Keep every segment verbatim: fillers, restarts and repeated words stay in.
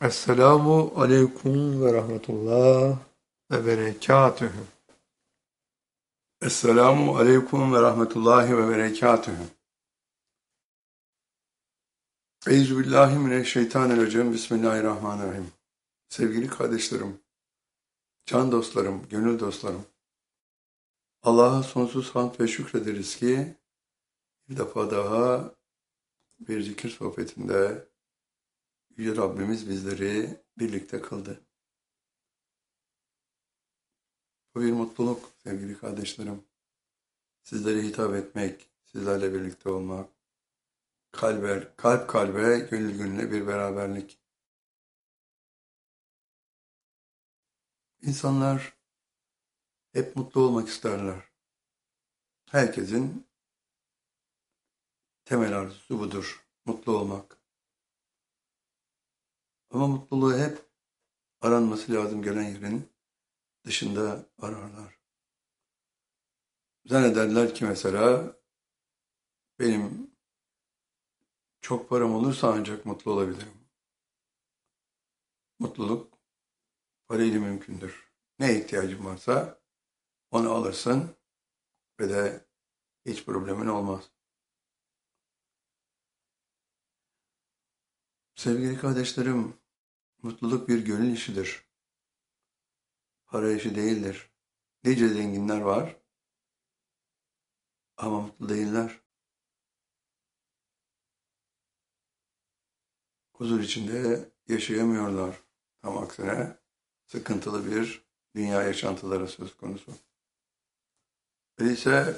Esselamu aleyküm ve rahmetullah ve berekatühü. Esselamu aleyküm ve rahmetullahi ve berekatühü. Euzubillahimineşşeytanirracim. Bismillahirrahmanirrahim. Sevgili kardeşlerim, can dostlarım, gönül dostlarım. Allah'a sonsuz hamd ve şükrederiz ki bir defa daha bir zikir sohbetinde Yüce Rabbimiz bizleri birlikte kıldı. Bu bir mutluluk sevgili kardeşlerim. Sizlere hitap etmek, sizlerle birlikte olmak, kalbe, kalp kalbe, gönül gönüle bir beraberlik. İnsanlar hep mutlu olmak isterler. Herkesin temel arzusu budur, mutlu olmak. Ama mutluluğu hep aranması lazım gelen yerin dışında ararlar. Zannederler ki mesela benim çok param olursa ancak mutlu olabilirim. Mutluluk parayla mümkündür. Ne ihtiyacın varsa onu alırsın ve de hiç problemin olmaz. Sevgili kardeşlerim, mutluluk bir gönül işidir. Para işi değildir. Nice zenginler var ama mutlu değiller. Huzur içinde yaşayamıyorlar. Tam aksine sıkıntılı bir dünya yaşantıları söz konusu. Öyleyse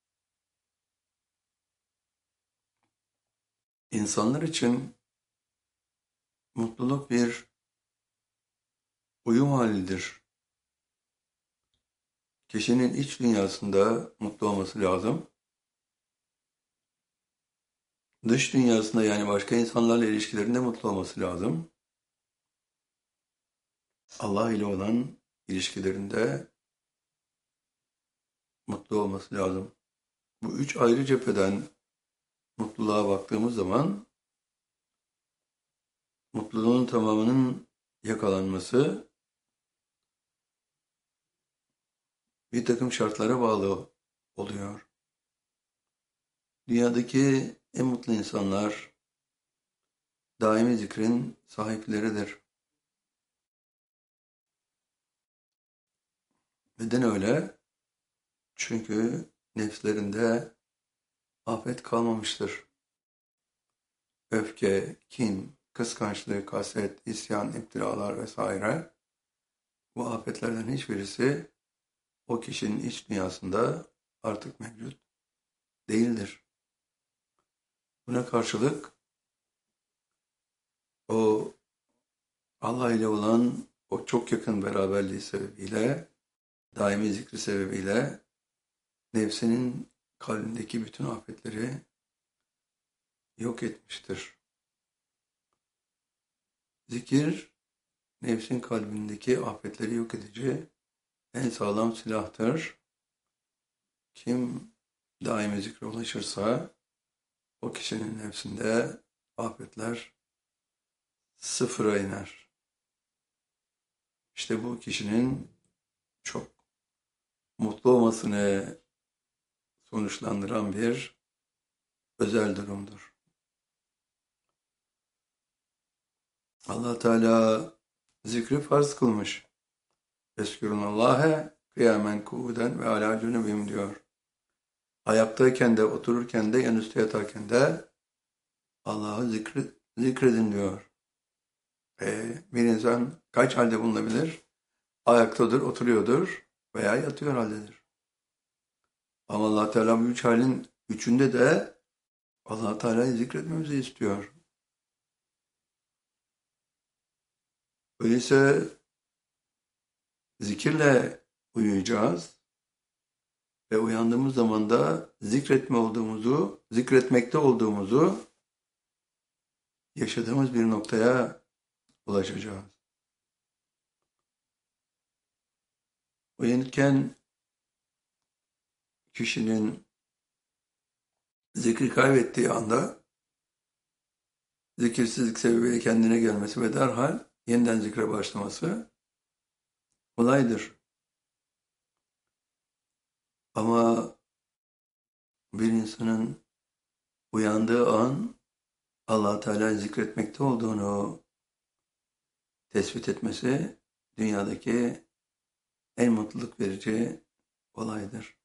insanlar için mutluluk bir uyum halidir. Kişinin iç dünyasında mutlu olması lazım. Dış dünyasında yani başka insanlarla ilişkilerinde mutlu olması lazım. Allah ile olan ilişkilerinde mutlu olması lazım. Bu üç ayrı cepheden mutluluğa baktığımız zaman mutluluğun tamamının yakalanması bir takım şartlara bağlı oluyor. Dünyadaki en mutlu insanlar daimi zikrin sahipleridir. Neden öyle? Çünkü nefslerinde afet kalmamıştır. Öfke, kin, kıskançlık, haset, isyan, iftiralar vesaire bu afetlerden hiçbirisi o kişinin iç dünyasında artık mevcut değildir. Buna karşılık o Allah ile olan o çok yakın beraberliği sebebiyle, daimi zikri sebebiyle nefsinin kalbindeki bütün afetleri yok etmiştir. Zikir, nefsin kalbindeki afetleri yok edici en sağlam silahtır. Kim daimi zikre ulaşırsa o kişinin nefsinde afetler sıfıra iner. İşte bu kişinin çok mutlu olmasını sonuçlandıran bir özel durumdur. Allah Teala zikri farz kılmış. Eskürünallahe kıyamen kuuden ve alâ cünubihim diyor. Ayaktayken de, otururken de, yan üstü yatarken de Allah'ı zikri, zikredin diyor. E, bir insan kaç halde bulunabilir? Ayaktadır, oturuyordur veya yatıyor haldedir. Ama Allah Teala bu üç halin üçünde de Allah Teala'yı zikretmemizi istiyor. Öyleyse zikirle uyuyacağız ve uyandığımız zaman da zikretme olduğumuzu, zikretmekte olduğumuzu yaşadığımız bir noktaya ulaşacağız. Uyanırken kişinin zikri kaybettiği anda zikirsizlik sebebiyle kendine gelmesi ve derhal yeniden zikre başlaması kolaydır. Ama bir insanın uyandığı an Allah Teala'yı zikretmekte olduğunu tespit etmesi dünyadaki en mutluluk verici olaydır.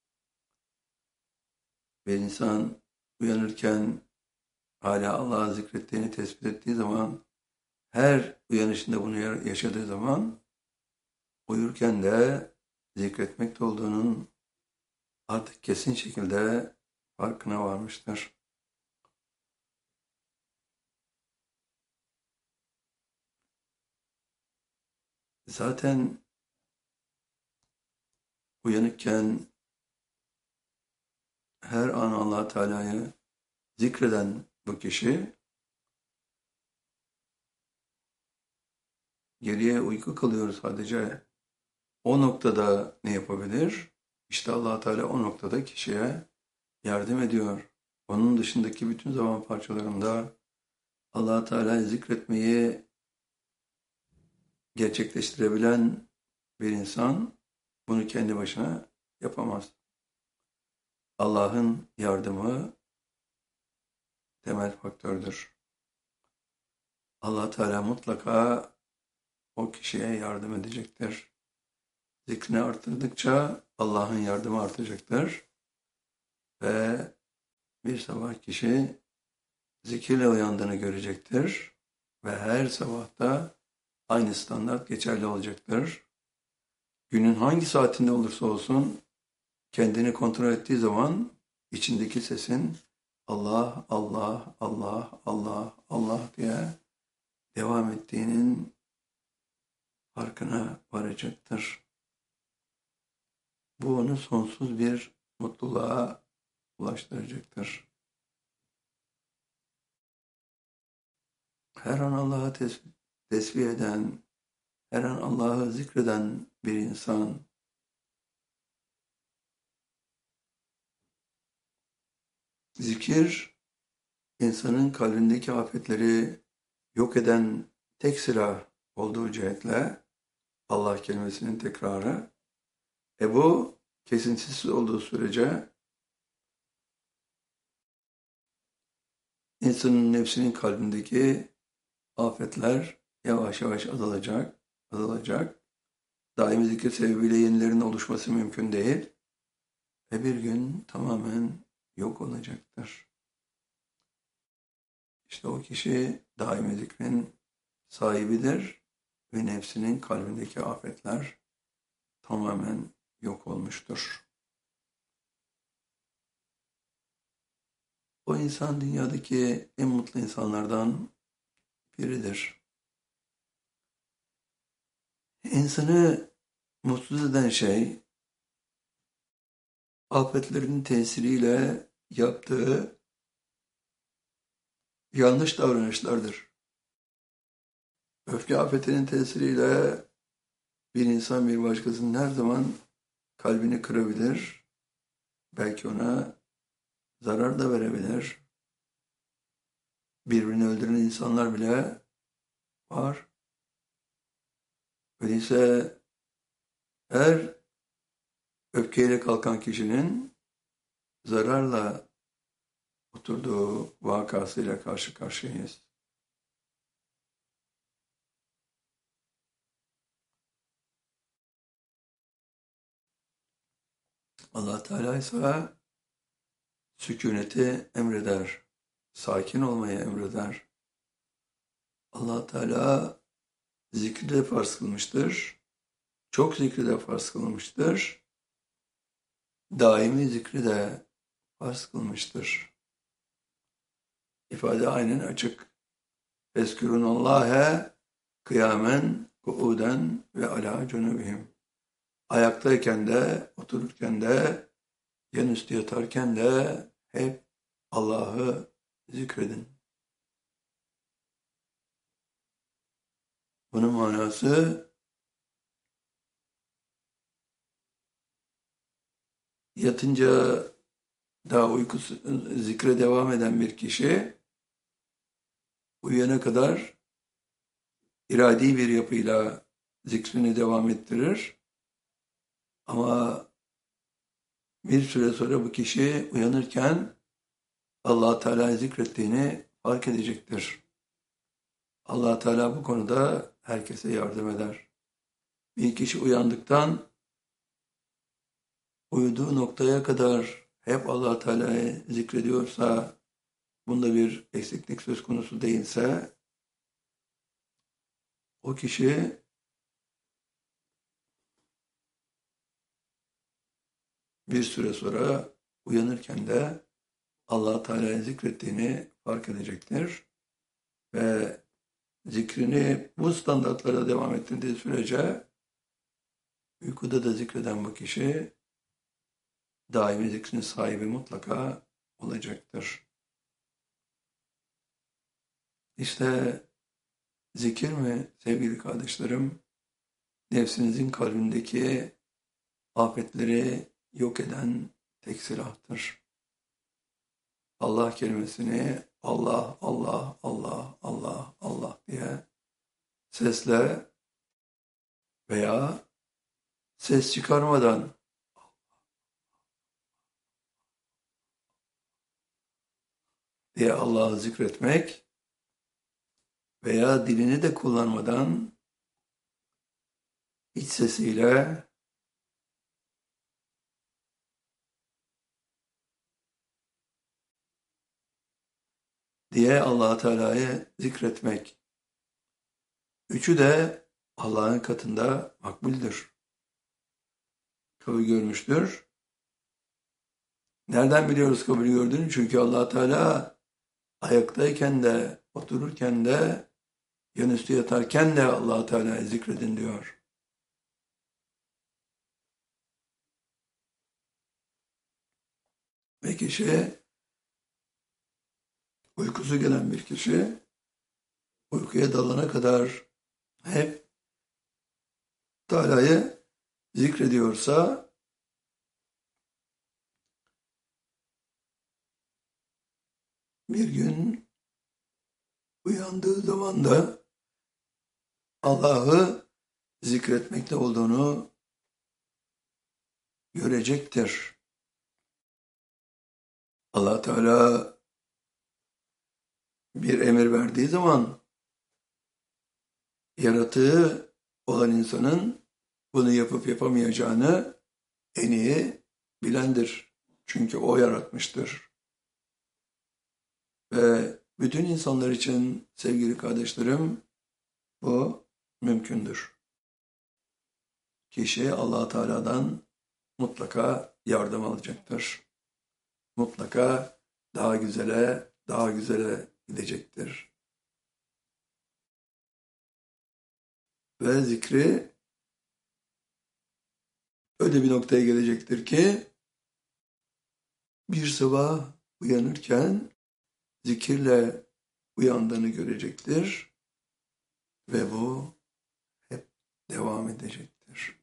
Bir insan uyanırken hala Allah'ı zikrettiğini tespit ettiği zaman, her uyanışında bunu yaşadığı zaman, uyurken de zikretmekte olduğunun artık kesin şekilde farkına varmıştır. Zaten uyanıkken her an Allah Teala'yı zikreden bu kişi geriye uyku kalıyor sadece. O noktada ne yapabilir? İşte Allah Teala o noktada kişiye yardım ediyor. Onun dışındaki bütün zaman parçalarında Allah Teala'yı zikretmeyi gerçekleştirebilen bir insan bunu kendi başına yapamaz. Allah'ın yardımı temel faktördür. Allah Teala mutlaka o kişiye yardım edecektir. Zikrini arttırdıkça Allah'ın yardımı artacaktır. Ve bir sabah kişi zikirle uyandığını görecektir. Ve her sabahta aynı standart geçerli olacaktır. Günün hangi saatinde olursa olsun kendini kontrol ettiği zaman içindeki sesin Allah, Allah, Allah, Allah, Allah diye devam ettiğinin farkına varacaktır. Bu onu sonsuz bir mutluluğa ulaştıracaktır. Her an Allah'ı tes- tesbih eden, her an Allah'ı zikreden bir insan, zikir, insanın kalbindeki afetleri yok eden tek silah olduğu cihetle Allah kelimesinin tekrarı. E bu kesintisiz olduğu sürece insanın nefsinin kalbindeki afetler yavaş yavaş azalacak, azalacak. Daimi zikir sebebiyle yenilerinin oluşması mümkün değil. Ve bir gün tamamen yok olacaktır. İşte o kişi daimi zikrin sahibidir ve nefsinin kalbindeki afetler tamamen yok olmuştur. O insan dünyadaki en mutlu insanlardan biridir. İnsanı mutsuz eden şey, afetlerin tesiriyle yaptığı yanlış davranışlardır. Öfke afetinin tesiriyle bir insan bir başkasının her zaman kalbini kırabilir. Belki ona zarar da verebilir. Birbirini öldüren insanlar bile var. Öyleyse her öfkeyle kalkan kişinin zararla oturduğu vakasıyla karşı karşıyayız. Allah Teala ise sükuneti emreder, sakin olmayı emreder. Allah Teala zikri de farz kılmıştır, çok zikri de farz kılmıştır, daimi zikri de farz kılmıştır. İfade aynen açık. Eskürünallahe kıyamen, kuuden ve ala cunubihim. Ayaktayken de, otururken de, yan üstü yatarken de hep Allah'ı zikredin. Bunun manası yatınca daha uykusu, zikre devam eden bir kişi uyuyana kadar iradi bir yapıyla zikrini devam ettirir. Ama bir süre sonra bu kişi uyanırken Allah Teala'yı zikrettiğini fark edecektir. Allah Teala bu konuda herkese yardım eder. Bir kişi uyandıktan uyuduğu noktaya kadar hep Allah Teala'yı zikrediyorsa, bunda bir eksiklik söz konusu değilse, o kişi bir süre sonra uyanırken de Allah Teala'yı zikrettiğini fark edecektir. Ve zikrini bu standartlara devam ettirdiği sürece uykuda da zikreden bu kişi daimi zikrin sahibi mutlaka olacaktır. İşte zikir mi sevgili kardeşlerim? Nefsinizin kalbindeki afetleri yok eden tek silahtır. Allah kelimesini Allah, Allah, Allah, Allah, Allah diye sesle veya ses çıkarmadan diye Allah'ı zikretmek veya dilini de kullanmadan iç sesiyle diye Allah Teala'yı zikretmek. Üçü de Allah'ın katında makbuldür. Kabul görmüştür. Nereden biliyoruz kabul gördüğünü? Çünkü Allah Teala ayaktayken de, otururken de, yanüstü yatarken de Allah Teala'yı zikredin diyor. Ve kişi, uykusu gelen bir kişi, uykuya dalana kadar hep Teala'yı zikrediyorsa, bir gün uyandığı zaman da Allah'ı zikretmekte olduğunu görecektir. Allah Teala bir emir verdiği zaman yaratığı olan insanın bunu yapıp yapamayacağını en iyi bilendir. Çünkü o yaratmıştır. Ve bütün insanlar için sevgili kardeşlerim bu mümkündür. Kişi Allah Teala'dan mutlaka yardım alacaktır. Mutlaka daha güzele, daha güzele gidecektir. Ve zikri öyle bir noktaya gelecektir ki bir sabah uyanırken zikirle uyandığını görecektir ve bu hep devam edecektir.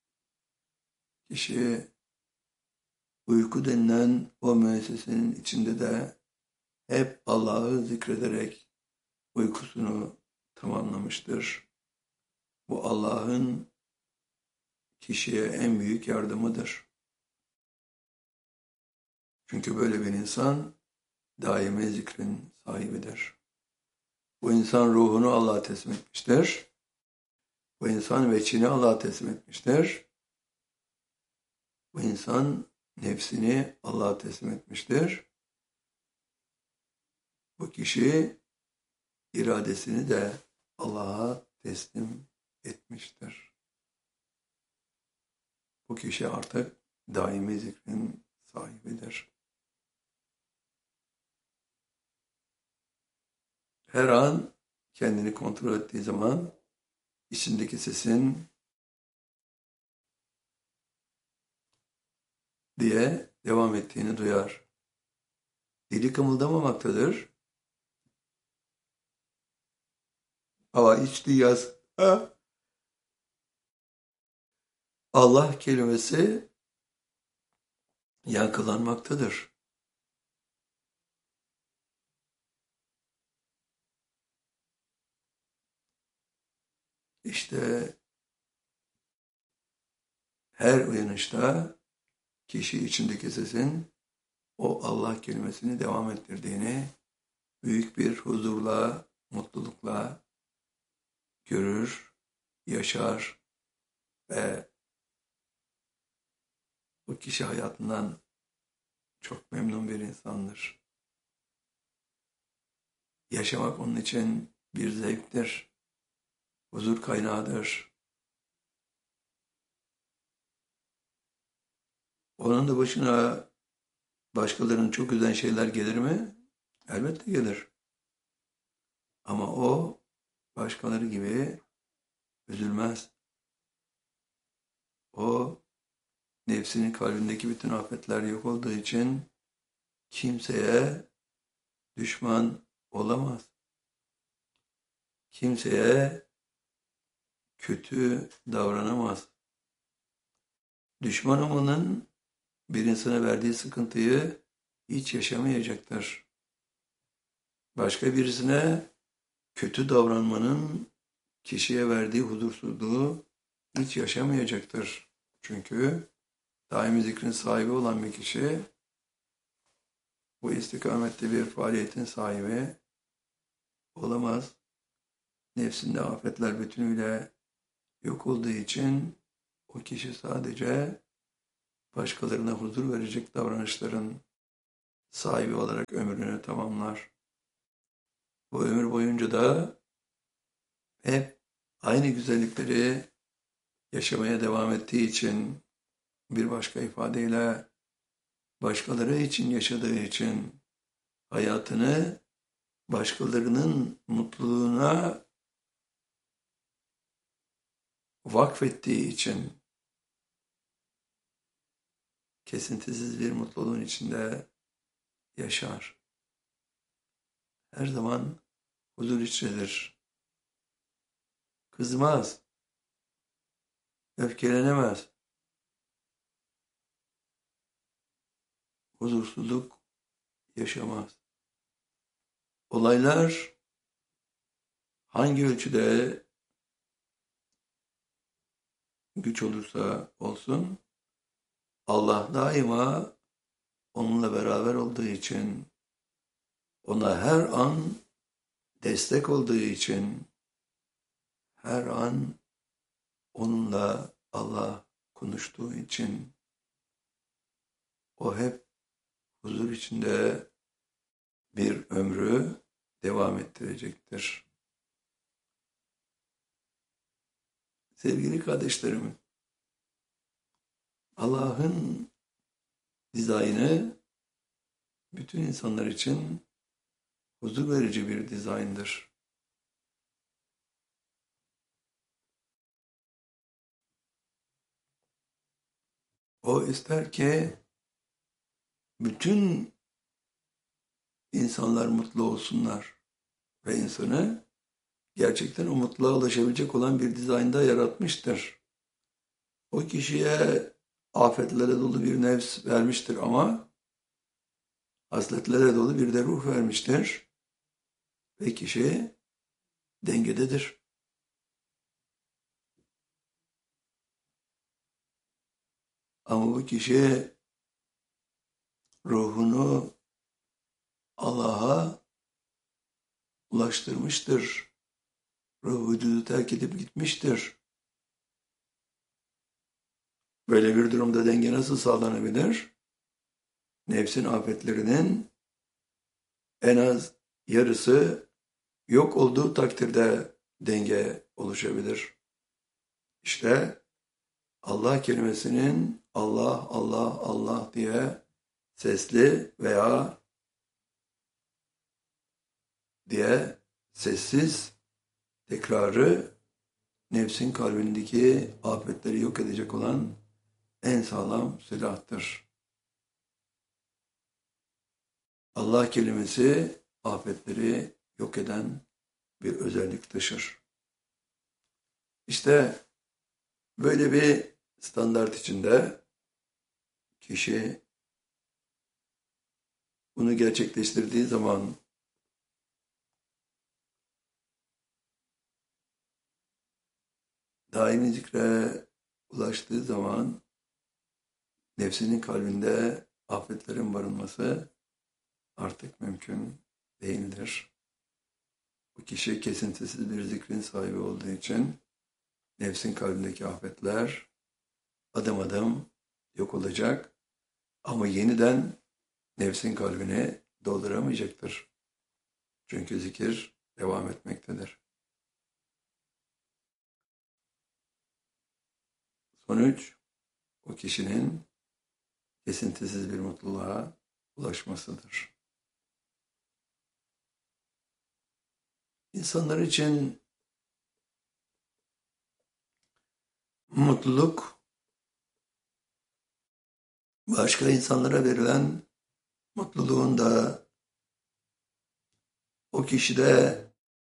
Kişi uyku denilen o müessesenin içinde de hep Allah'ı zikrederek uykusunu tamamlamıştır. Bu Allah'ın kişiye en büyük yardımıdır. Çünkü böyle bir insan daimi zikrin sahibidir. Bu insan ruhunu Allah'a teslim etmiştir. Bu insan veçini Allah'a teslim etmiştir. Bu insan nefsini Allah'a teslim etmiştir. Bu kişi iradesini de Allah'a teslim etmiştir. Bu kişi artık daimi zikrin sahibidir. Her an kendini kontrol ettiği zaman içindeki sesin diye devam ettiğini duyar. Dili kımıldamamaktadır. Ama iç dünyası Allah kelimesi yankılanmaktadır. İşte her uyanışta kişi içindeki sesin o Allah kelimesini devam ettirdiğini büyük bir huzurla, mutlulukla görür, yaşar ve o kişi hayatından çok memnun bir insandır. Yaşamak onun için bir zevktir, huzur kaynağıdır. Onun da başına başkalarının çok üzen şeyler gelir mi? Elbette gelir. Ama o başkaları gibi üzülmez. O nefsinin kalbindeki bütün afetler yok olduğu için kimseye düşman olamaz. Kimseye kötü davranamaz. Düşman olmanın bir insana verdiği sıkıntıyı hiç yaşamayacaktır. Başka birisine kötü davranmanın kişiye verdiği huzursuzluğu hiç yaşamayacaktır. Çünkü daimi zikrin sahibi olan bir kişi bu istikamette bir faaliyetin sahibi olamaz. Nefsinde afetler bütünüyle yok olduğu için o kişi sadece başkalarına huzur verecek davranışların sahibi olarak ömrünü tamamlar. Bu ömür boyunca da hep aynı güzellikleri yaşamaya devam ettiği için, bir başka ifadeyle başkaları için yaşadığı için, hayatını başkalarının mutluluğuna vakfettiği için kesintisiz bir mutluluğun içinde yaşar. Her zaman huzur içindedir. Kızmaz, öfkelenemez. Huzursuzluk yaşamaz. Olaylar hangi ölçüde güç olursa olsun, Allah daima onunla beraber olduğu için, ona her an destek olduğu için, her an onunla Allah konuştuğu için, o hep huzur içinde bir ömrü devam ettirecektir. Sevgili kardeşlerim, Allah'ın dizaynı bütün insanlar için huzur verici bir dizayndır. O ister ki bütün insanlar mutlu olsunlar ve insanı gerçekten o mutluluğa ulaşabilecek olan bir dizaynda yaratmıştır. O kişiye afetlere dolu bir nefs vermiştir ama hasletlere dolu bir de ruh vermiştir ve kişi dengededir. Ama bu kişi ruhunu Allah'a ulaştırmıştır. Ruh vücudu terk edip gitmiştir. Böyle bir durumda denge nasıl sağlanabilir? Nefsin afetlerinin en az yarısı yok olduğu takdirde denge oluşabilir. İşte Allah kelimesinin Allah, Allah, Allah diye sesli veya diye sessiz tekrarı nefsin kalbindeki afetleri yok edecek olan en sağlam silahtır. Allah kelimesi afetleri yok eden bir özellik taşır. İşte böyle bir standart içinde kişi bunu gerçekleştirdiği zaman daimi zikre ulaştığı zaman nefsinin kalbinde afetlerin barınması artık mümkün değildir. Bu kişi kesintisiz bir zikrin sahibi olduğu için nefsin kalbindeki afetler adım adım yok olacak ama yeniden nefsin kalbini dolduramayacaktır. Çünkü zikir devam etmektedir. Sonuç, o kişinin kesintisiz bir mutluluğa ulaşmasıdır. İnsanlar için mutluluk, başka insanlara verilen mutluluğun da o kişide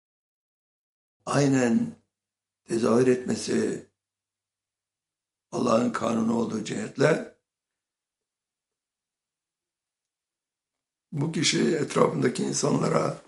aynen tezahür etmesi Allah'ın kanunu olduğu cihetle bu kişi etrafındaki insanlara